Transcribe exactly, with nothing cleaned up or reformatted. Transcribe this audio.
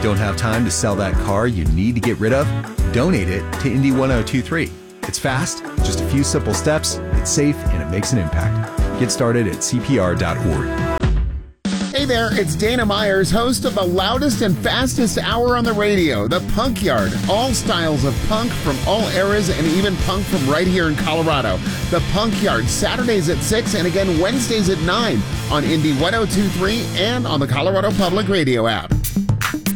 Don't have time to sell that car you need to get rid of? Donate it to Indy ten twenty-three. It's fast, just a few simple steps, it's safe, and it makes an impact. Get started at C P R dot org. Hey there, it's Dana Myers, host of the loudest and fastest hour on the radio, The Punk Yard. All styles of punk from all eras and even punk from right here in Colorado. The Punk Yard, Saturdays at six and again Wednesdays at nine on Indy ten twenty-three and on the Colorado Public Radio app.